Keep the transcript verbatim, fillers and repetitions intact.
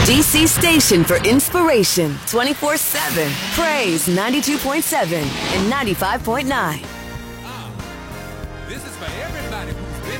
D C station for inspiration twenty-four seven. Praise ninety-two point seven and ninety-five point nine. This is for everybody.